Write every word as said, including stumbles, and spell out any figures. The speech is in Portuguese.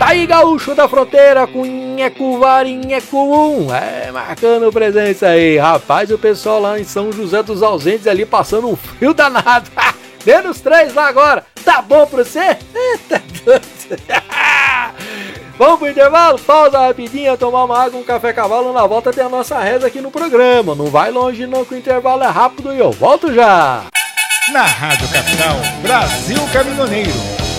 Aí, gaúcho da fronteira com Nheco Varinheco um, é, marcando presença aí. Rapaz, o pessoal lá em São José dos Ausentes ali passando um frio danado. Menos três lá agora. Tá bom pra você? Tá doido. Vamos pro intervalo? Pausa rapidinho, tomar uma água, um café cavalo. Na volta tem a nossa reza aqui no programa. Não vai longe não, que o intervalo é rápido e eu volto já. Na Rádio Capital, Brasil Caminhoneiro.